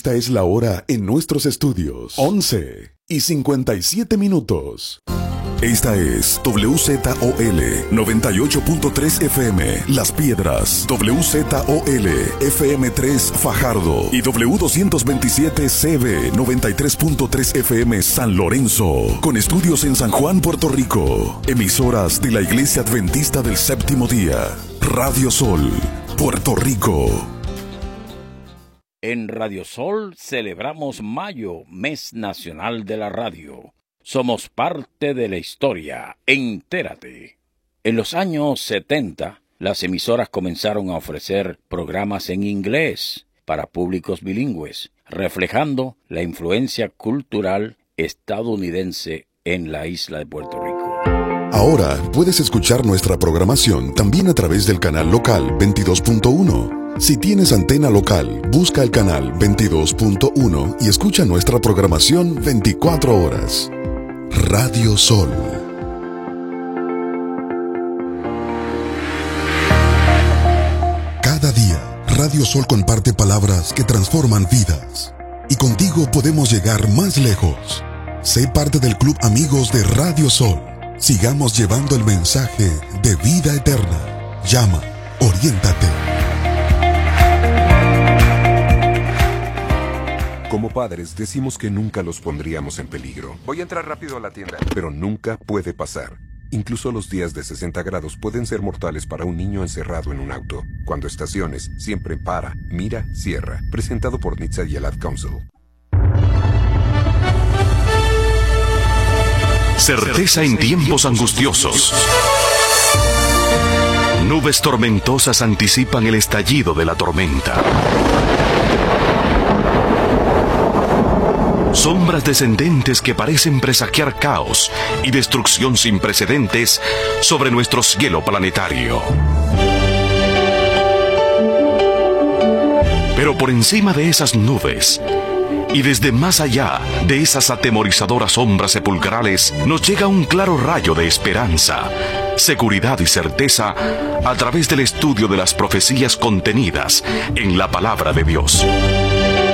Esta es la hora en nuestros estudios. 11:57. Esta es WZOL 98.3 FM Las Piedras, WZOL FM 3 Fajardo y W227 CB 93.3 FM San Lorenzo, con estudios en San Juan, Puerto Rico. Emisoras de la Iglesia Adventista del Séptimo Día. Radio Sol, Puerto Rico. En Radio Sol celebramos mayo, mes nacional de la radio. Somos parte de la historia. Entérate. En los años 70, las emisoras comenzaron a ofrecer programas en inglés para públicos bilingües, reflejando la influencia cultural estadounidense en la isla de Puerto Rico. Ahora puedes escuchar nuestra programación también a través del canal local 22.1. Si tienes antena local, busca el canal 22.1 y escucha nuestra programación 24 horas. Radio Sol. Cada día, Radio Sol comparte palabras que transforman vidas. Y contigo podemos llegar más lejos. Sé parte del Club Amigos de Radio Sol. Sigamos llevando el mensaje de vida eterna. Llama, oriéntate. Como padres decimos que nunca los pondríamos en peligro. Voy a entrar rápido a la tienda. Pero nunca puede pasar. Incluso los días de 60 grados pueden ser mortales para un niño encerrado en un auto. Cuando estaciones, siempre para, mira, cierra. Presentado por NHTSA y el Ad Council. Certeza en tiempos angustiosos. Nubes tormentosas anticipan el estallido de la tormenta. Sombras descendentes que parecen presagiar caos y destrucción sin precedentes sobre nuestro cielo planetario. Pero por encima de esas nubes y desde más allá de esas atemorizadoras sombras sepulcrales nos llega un claro rayo de esperanza, seguridad y certeza a través del estudio de las profecías contenidas en la palabra de Dios.